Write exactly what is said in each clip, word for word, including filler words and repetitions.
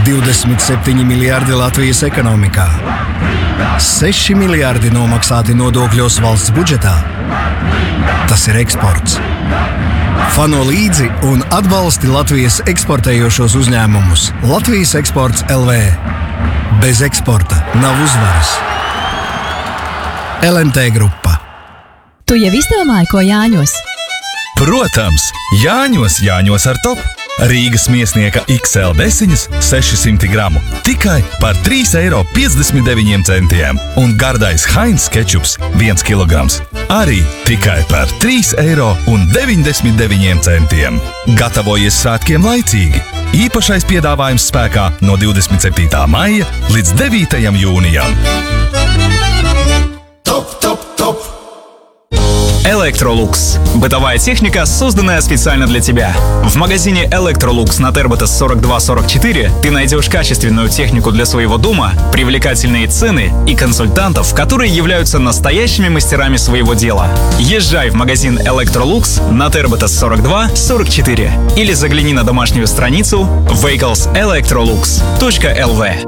divdesmit septiņi miljardi Latvijas ekonomikā, seši miljardi nomaksāti nodokļos valsts budžetā. Tas ir eksports. Fano līdzi un atbalsti Latvijas eksportējošos uzņēmumus. Latvijas eksports L V. Bez eksporta nav uzvaras. L M T grupa. Tu jau izdomāji, ko Jāņos? Protams, Jāņos, Jāņos ar top. Rīgas miesnieka X L desiņas sešsimt gramu tikai par trīs eiro piecdesmit deviņi centiem un gardais Heinz kečups viens kilograms arī tikai par trīs eiro deviņdesmit deviņi centiem. Gatavojies svētkiem laicīgi! Īpašais piedāvājums spēkā no divdesmit septītā maija līdz devītajam jūnijam. Топ, топ, топ. Electrolux. Бытовая техника, созданная специально для тебя. В магазине Electrolux на Тербота сорок два сорок четыре ты найдешь качественную технику для своего дома, привлекательные цены и консультантов, которые являются настоящими мастерами своего дела. Езжай в магазин Electrolux на Тербота сорок два сорок четыре или загляни на домашнюю страницу vehicles electrolux точка эл ви.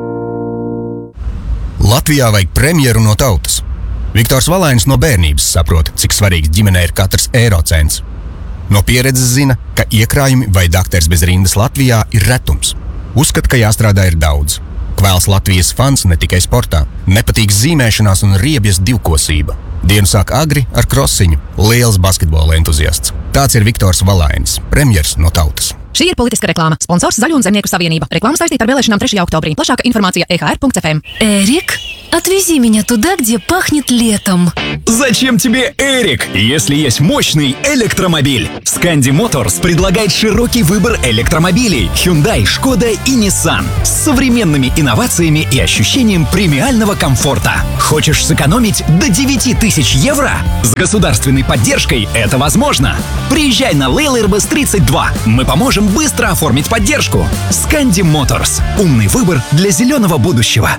Latvijā vajag premjeru no tautas. Viktors Valainis no bērnības saprot, cik svarīgs ģimenei ir katrs eiro cents. No pieredzes zina, ka iekrājumi vai dakteris bez rindas Latvijā ir retums. Uzskata, ka jāstrādā ir daudz. Kvēls Latvijas fans ne tikai sportā. Nepatīks zīmēšanās un riebjas divkosība. Dienu sāk agri ar krosiņu. Liels basketbola entuziasts. Tāds ir Viktors Valainis, premjers no tautas. Šī ir politiska reklāma. Sponsors Zaļo un Zemnieku savienība. Reklāma saistīta ar vēlēšanām trešajā oktobrī. Plašāka informācija e h r punkt f m. Эрик, отвези меня туда, где пахнет летом. Зачем тебе Эрик, если есть мощный электромобиль? Scandi Motors предлагает широкий выбор электромобилей Hyundai, Skoda и Nissan с современными инновациями и ощущением премиального комфорта. Хочешь сэкономить до девять тысяч евро? С государственной поддержкой это возможно. Приезжай на Лейлербас тридцать два. Мы поможем быстро оформить поддержку. Scandi Motors. Умный выбор для зеленого будущего.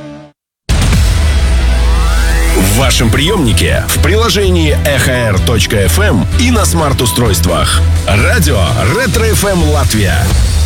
В вашем приемнике, в приложении e h r точка эф эм и на смарт-устройствах. Радио Ретро эф эм Латвия.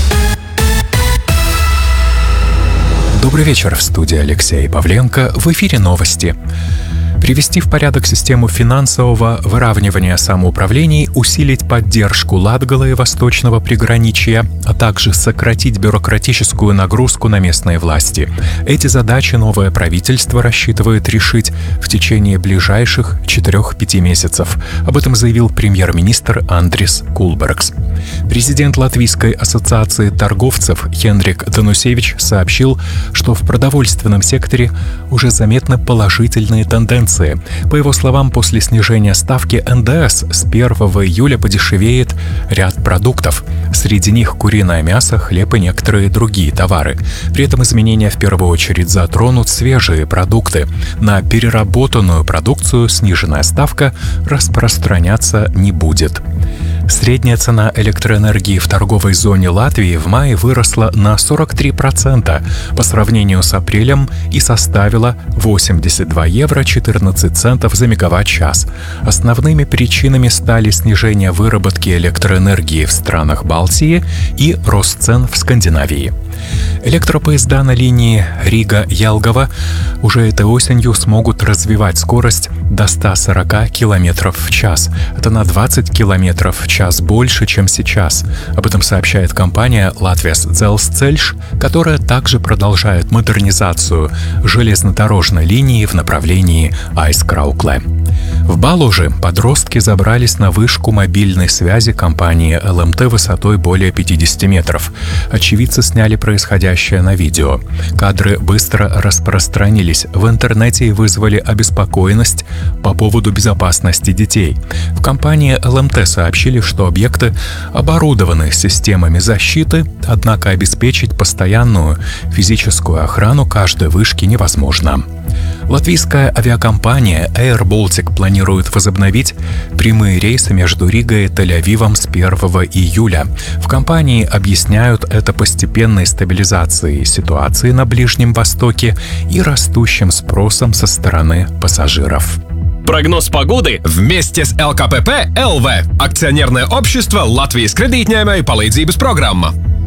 Добрый вечер, в студии Алексей Павленко. В эфире новости. Привести в порядок систему финансового выравнивания самоуправлений, усилить поддержку Латгала и Восточного приграничья, а также сократить бюрократическую нагрузку на местные власти. Эти задачи новое правительство рассчитывает решить в течение ближайших четырёх-пяти месяцев. Об этом заявил премьер-министр Андрис Кулбергс. Президент Латвийской ассоциации торговцев Хенрик Данусевич сообщил, что в продовольственном секторе уже заметны положительные тенденции. По его словам, после снижения ставки эн дэ эс с первого июля подешевеет ряд продуктов. Среди них куриное мясо, хлеб и некоторые другие товары. При этом изменения в первую очередь затронут свежие продукты. На переработанную продукцию сниженная ставка распространяться не будет. Средняя цена электроэнергии в торговой зоне Латвии в мае выросла на сорок три процента по сравнению с апрелем и составила восемьдесят два евро четырнадцать центов за мегаватт-час. Основными причинами стали снижение выработки электроэнергии в странах Балтии и рост цен в Скандинавии. Электропоезда на линии Рига-Ялгова уже этой осенью смогут развивать скорость до ста сорока километров в час. Это на двадцать километров в час больше, чем сейчас. Об этом сообщает компания Latvijas Dzelzceļš, которая также продолжает модернизацию железнодорожной линии в направлении Aizkrauklē. В Балуже подростки забрались на вышку мобильной связи компании эл эм тэ высотой более пятидесяти метров. Очевидцы сняли происходящее на видео. Кадры быстро распространились в интернете и вызвали обеспокоенность по поводу безопасности детей. В компании эл эм тэ сообщили, что объекты оборудованы системами защиты, однако обеспечить постоянную физическую охрану каждой вышки невозможно. Латвийская авиакомпания Air Baltic планирует возобновить прямые рейсы между Ригой и Тель-Авивом с первого июля. В компании объясняют это постепенной стабилизацией ситуации на Ближнем Востоке и растущим спросом со стороны пассажиров. Прогноз погоды вместе с эл ка пэ пэ эл ви, акционерное общество Латвijas kredītņēmēju palīdzības programma.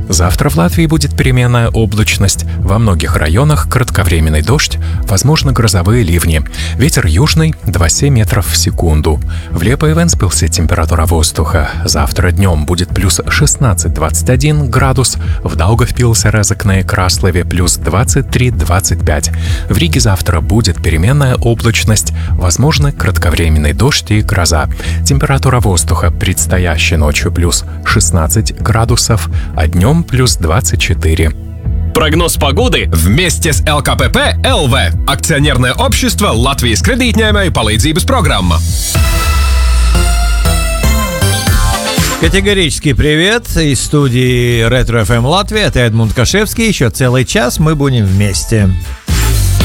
Завтра в Латвии будет переменная облачность. Во многих районах кратковременный дождь, возможно грозовые ливни. Ветер южный два целых семь десятых метров в секунду. В Лиепае и Вентспилсе температура воздуха. Завтра днем будет плюс шестнадцать двадцать один градус. В Даугавпилсе, Резекне и Краслове плюс двадцать три двадцать пять. В Риге завтра будет переменная облачность, возможно кратковременный дождь и гроза. Температура воздуха предстоящей ночью плюс шестнадцать градусов, а днем плюс двадцать четыре. Прогноз погоды вместе с эл ка пэ пэ эл ви. Акционерное общество Латвijas kredītņēmēju palīdzības программа. Категорический привет из студии Ретро эф эм Латвия. Это Эдмунд Кашевский. Еще целый час мы будем вместе.